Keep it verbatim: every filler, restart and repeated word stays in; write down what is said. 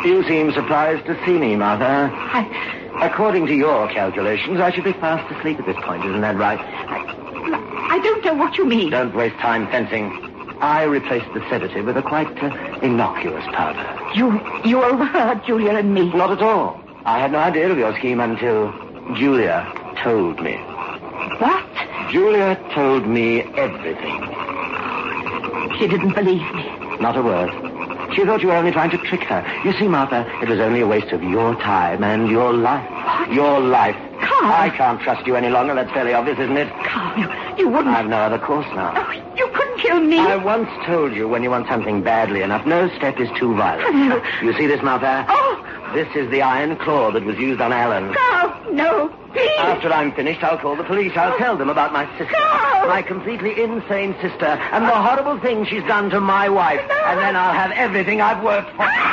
You seem surprised to see me, Martha. I... According to your calculations, I should be fast asleep at this point. Isn't that right? I, I don't know what you mean. Don't waste time fencing. I replaced the sedative with a quite uh, innocuous powder. You you overheard Julia and me. Not at all. I had no idea of your scheme until Julia told me. What? Julia told me everything. She didn't believe me. Not a word. She thought you were only trying to trick her. You see, Martha, it was only a waste of your time and your life. What? Your life. Carl. I can't trust you any longer. That's fairly obvious, isn't it? Carl, you, you wouldn't... I've no other course now. Oh, you couldn't kill me. I once told you when you want something badly enough, no step is too violent. No. You see this, Martha? Oh! This is the iron claw that was used on Alan. Carl, no, please. After I'm finished, I'll call the police. I'll tell them about my sister. Carl! My completely insane sister and the horrible thing she's done to my wife. No. And then I'll have everything I've worked for.